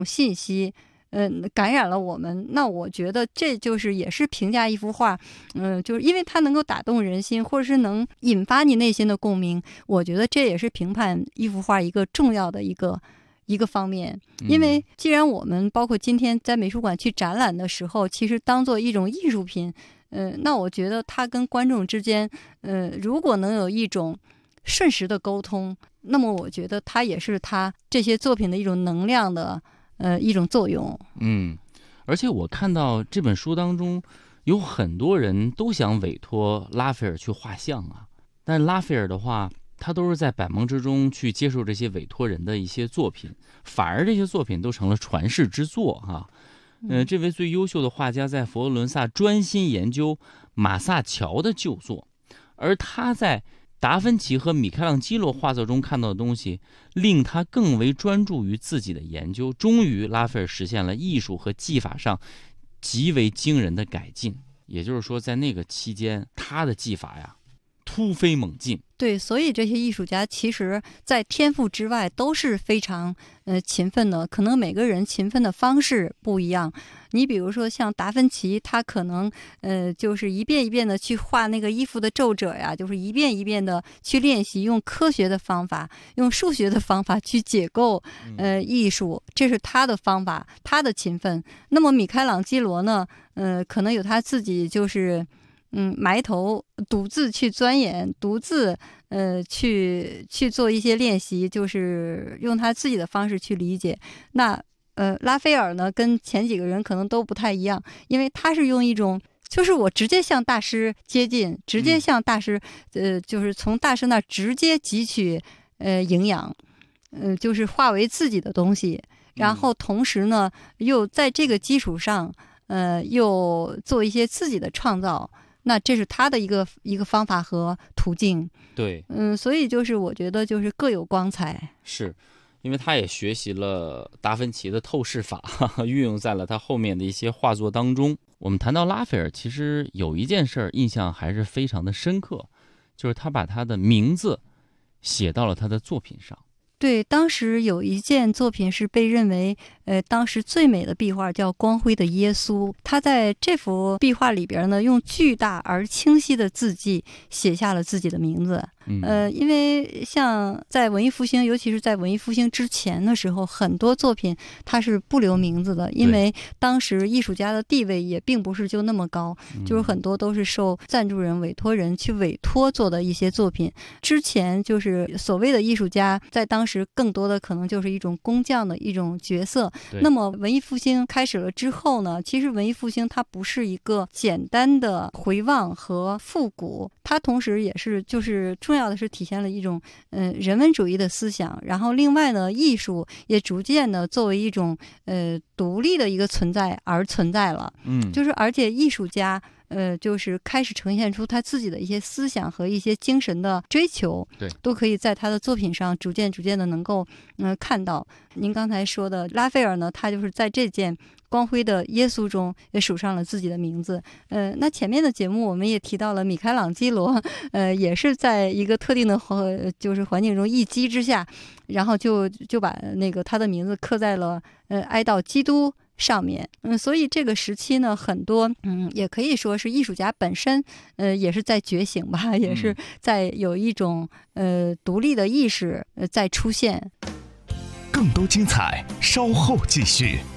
信息感染了我们，那我觉得这就是也是评价一幅画，就是因为它能够打动人心，或者是能引发你内心的共鸣，我觉得这也是评判一幅画一个重要的一个方面。因为既然我们包括今天在美术馆去展览的时候，其实当做一种艺术品，那我觉得它跟观众之间，如果能有一种瞬时的沟通，那么我觉得它也是它这些作品的一种能量的一种作用。 而且我看到这本书当中有很多人都想委托拉斐尔去画像啊，但拉斐尔的话，他都是在百忙之中去接受这些委托人的一些作品，反而这些作品都成了传世之作哈。这位最优秀的画家在佛罗伦萨专心研究马萨乔的旧作，而他在达芬奇和米开朗基罗画作中看到的东西，令他更为专注于自己的研究。终于，拉斐尔实现了艺术和技法上极为惊人的改进。也就是说，在那个期间，他的技法呀突飞猛进。 对，所以这些艺术家其实在天赋之外都是非常勤奋的，可能每个人勤奋的方式不一样。你比如说像达芬奇，他可能就是一遍一遍的去画那个衣服的皱褶呀，就是一遍一遍的去练习，用科学的方法，用数学的方法去解构艺术，这是他的方法，他的勤奋。那么米开朗基罗呢，可能有他自己就是埋头独自去钻研，独自去做一些练习，就是用他自己的方式去理解。那拉斐尔呢，跟前几个人可能都不太一样，因为他是用一种就是我直接向大师接近，直接向大师就是从大师那直接汲取营养，就是化为自己的东西，然后同时呢又在这个基础上又做一些自己的创造。那这是他的一个方法和途径。 对， 所以就是我觉得就是各有光彩。 是因为他也学习了达芬奇的透视法，运用在了他后面的一些画作当中。我们谈到拉斐尔，其实有一件事印象还是非常的深刻，就是他把他的名字写到了他的作品上。 对，当时有一件作品是被认为当时最美的壁画，叫《光辉的耶稣》。他在这幅壁画里边呢，用巨大而清晰的字迹写下了自己的名字。因为像在文艺复兴，尤其是在文艺复兴之前的时候，很多作品它是不留名字的，因为当时艺术家的地位也并不是就那么高，就是很多都是受赞助人、委托人去委托做的一些作品。之前就是所谓的艺术家，在当时更多的可能就是一种工匠的一种角色。那么文艺复兴开始了之后呢，其实文艺复兴它不是一个简单的回望和复古，它同时也是就是重要的是体现了一种人文主义的思想。然后另外呢，艺术也逐渐的作为一种独立的一个存在而存在了。就是而且艺术家就是开始呈现出他自己的一些思想和一些精神的追求， 对， 都可以在他的作品上逐渐的能够看到。您刚才说的拉斐尔呢，他就是在这件光辉的耶稣中也署上了自己的名字。那前面的节目我们也提到了米开朗基罗，也是在一个特定的就是环境中一击之下，然后就把那个他的名字刻在了哀悼基督上面。所以这个时期呢，很多也可以说是艺术家本身也是在觉醒吧，也是在有一种独立的意识在出现。 更多精彩稍后继续。